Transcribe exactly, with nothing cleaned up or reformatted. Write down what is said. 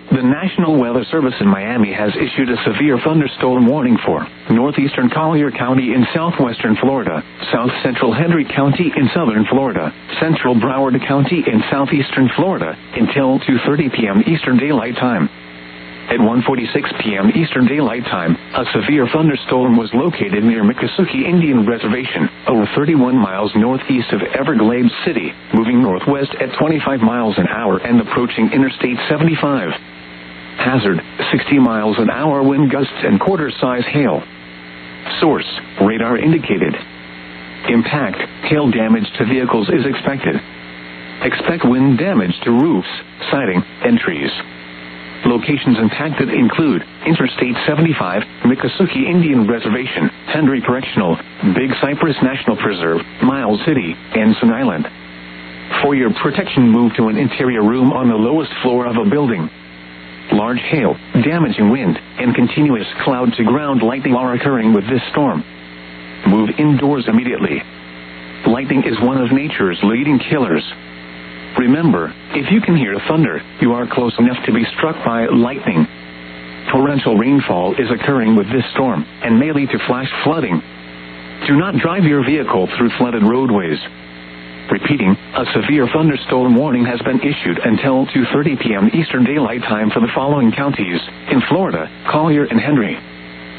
The National Weather Service in Miami has issued a severe thunderstorm warning for northeastern Collier County in southwestern Florida, south central Hendry County in southern Florida, central Broward County in southeastern Florida, until two thirty p.m. Eastern Daylight Time. At one forty-six p.m. Eastern Daylight Time, a severe thunderstorm was located near Miccosukee Indian Reservation, over thirty-one miles northeast of Everglades City, moving northwest at twenty-five miles an hour and approaching Interstate seventy-five. Hazard, sixty miles an hour wind gusts and quarter-size hail. Source, radar indicated. Impact, hail damage to vehicles is expected. Expect wind damage to roofs, siding, and trees. Locations impacted include Interstate seventy-five, Miccosukee Indian Reservation, Hendry Correctional, Big Cypress National Preserve, Miles City, Anson Island. For your protection, move to an interior room on the lowest floor of a building. Large hail, damaging wind, and continuous cloud-to-ground lightning are occurring with this storm. Move indoors immediately. Lightning is one of nature's leading killers. Remember, if you can hear thunder, you are close enough to be struck by lightning. Torrential rainfall is occurring with this storm, and may lead to flash flooding. Do not drive your vehicle through flooded roadways. Repeating, a severe thunderstorm warning has been issued until two thirty p.m. Eastern Daylight Time for the following counties in Florida: Collier and Hendry.